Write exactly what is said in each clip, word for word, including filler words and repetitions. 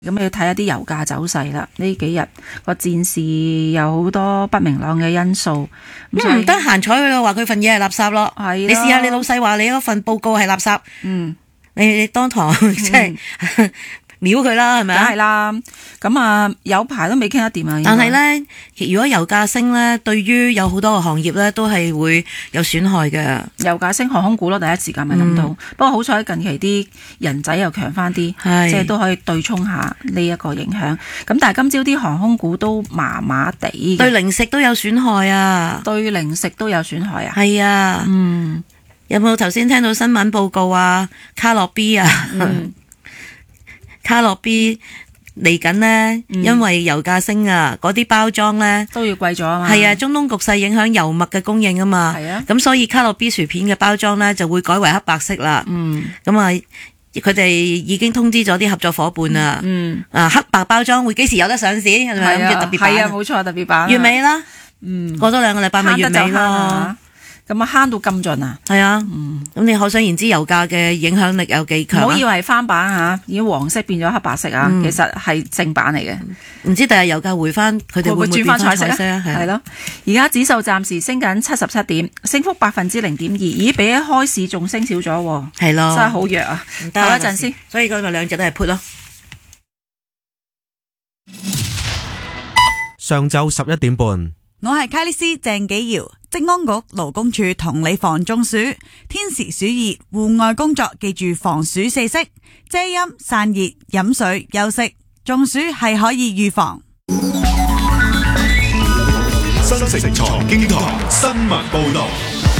咁你要睇一啲油價走勢啦。呢幾日個戰事有好多不明朗嘅因素， 咁唔得閒睬佢話佢份嘢係垃圾咯。 係， 你試下你老細話你嗰份報告係垃圾， 嗯， 你你當堂即係秒佢啦，係咪啊？ 梗係啦。咁啊，有排都未傾得掂啊。 但係咧，如果油價升咧，對於有好多個行業咧，都係會有損害嘅。 油價升，航空股咯，第一時間咪諗到。嗯、不過好彩近期啲人仔又強翻啲，即係都可以對沖下呢一個影響。咁但係今朝啲航空股都麻麻地， 對零食都有損害啊！ 對零食都有損害啊！ 係啊， 嗯，有冇頭先聽到新聞報告啊？卡樂 B 啊？嗯卡樂 B 嚟緊呢，因為油價升啊，嗰啲包裝呢都要貴咗啊嘛。 係啊，中東局勢影響油墨嘅供應啊嘛。係啊，咁所以卡樂 B 薯片嘅包裝呢就會改為黑白色啦。嗯，咁啊，佢哋已經通知咗啲合作伙伴啦。嗯，啊黑白包裝會幾時有得上市？係咪諗住特別版？ 係啊，冇錯，特別版。 月尾啦。 嗯， 過多兩個禮拜咪月尾咯。 咁啊慳到咁盡啊！ 係啊，嗯，咁你可想而知油價嘅影響力有幾強。 唔好以為翻版吓，已經黃色變咗黑白色啊，嗯、其實係正版嚟嘅。唔知第日油價回翻，佢哋會唔會轉翻彩色啊？ 係咯，而家指數暫時升緊七十七點，升幅百分之零點二，咦，比一開市仲升少咗， 係咯， 真係好弱啊！等一陣先， 所以嗰個兩隻都係 put 咯。 上晝十一點半。 我係卡里斯鄭紀堯，職安局勞工處同你防中暑，天時暑熱，戶外工作記住防暑四式：遮陰、散熱、飲水、休息。中暑係可以預防。 新城財經台新聞報道。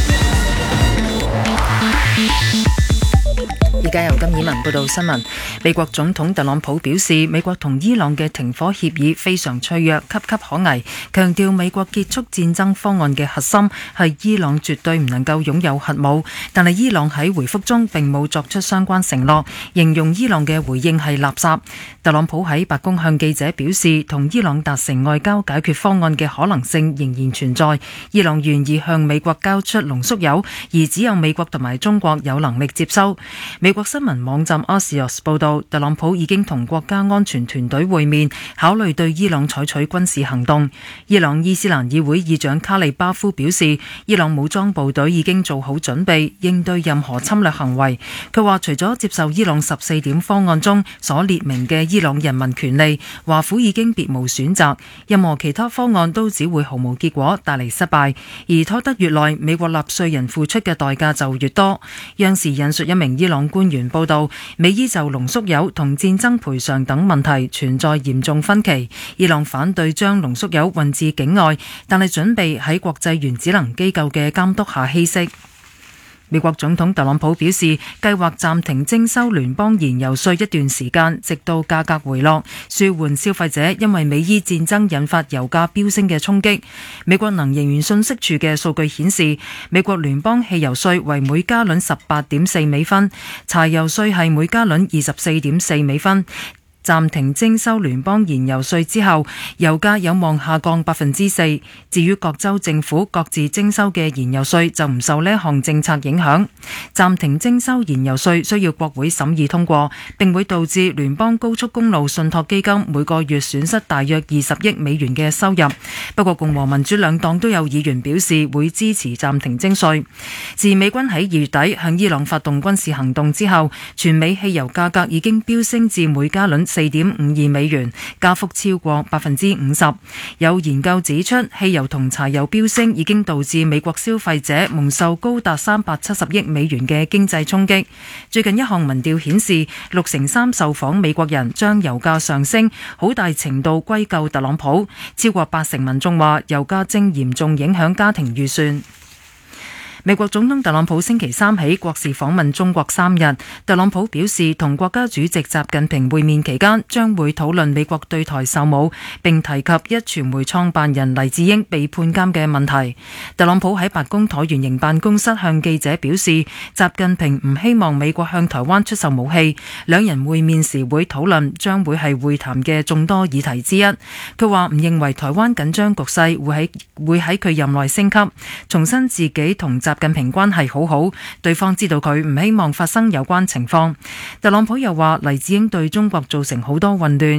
而家由金以文報道新聞。美國總統特朗普表示，美國同伊朗嘅停火協議非常脆弱，岌岌可危，強調美國結束戰爭方案嘅核心係伊朗絕對唔能夠擁有核武，但係伊朗喺回覆中並冇作出相關承諾，形容伊朗嘅回應係垃圾。特朗普喺白宮向記者表示，同伊朗達成外交解決方案嘅可能性仍然存在，伊朗願意向美國交出濃縮鈾，而只有美國同埋中國有能力接收。美國新聞網站 Axios 報道，特朗普已經同國家安全團隊會面，考慮對伊朗採取軍事行動。伊朗伊斯蘭議會議長卡利巴夫表示，伊朗武裝部隊已經做好準備，應對任何侵略行為。佢話除咗接受伊朗十四點方案中所列明嘅伊朗人民權利，華府已經別無選擇，任何其他方案都只會毫無結果，帶嚟失敗。而拖得越耐，美國納稅人付出嘅代價就越多。央視引述一名伊朗官員報道，美伊就濃縮鈾同戰爭賠償等問題存在嚴重分歧。伊朗反對將濃縮鈾運至境外，但係準備喺國際原子能機構嘅監督下稀釋。美國總統特朗普表示，計劃暫停徵收聯邦燃油稅一段時間，直到價格回落，舒緩消費者因為美伊戰爭引發油價飆升嘅衝擊。美國能源信息處嘅數據顯示，美國聯邦汽油稅為每加侖十八點四美分，柴油稅係每加侖二十四點四美分。暫停徵收聯邦燃油稅之後，油價有望下降百分之四。至於各州政府各自徵收嘅燃油稅就唔受呢項政策影響。暫停徵收燃油稅需要國會審議通過，並會導致聯邦高速公路信託基金每個月損失大約二十億美元嘅收入。不過共和民主兩黨都有議員表示會支持暫停徵稅。自美軍喺二月底向伊朗發動軍事行動之後，全美汽油價格已經飆升至每加侖四點五二美元，加幅超過百分之五十。有研究指出，汽油同柴油飆升已經導致美國消費者蒙受高達三百七十億美元嘅經濟衝擊。最近一項民調顯示，六成三受訪美國人將油價上升好大程度歸咎特朗普，超過八成民眾話油價正嚴重影響家庭預算。美國總統特朗普星期三起國事訪問中國三日。特朗普表示，同國家主席習近平會面期間將會討論美國對台售武，並提及一傳媒創辦人黎智英被判監嘅問題。特朗普喺白宮橢圓形辦公室向記者表示，習近平唔希望美國向台灣出售武器。兩人會面時會討論，將會係會談嘅眾多議題之一。佢話唔認為台灣緊張局勢會喺會喺佢任內升級，重申自己同習近平關係好好，對方知道佢唔希望發生有關情況。特朗普又話黎智英對中國造成好多混亂。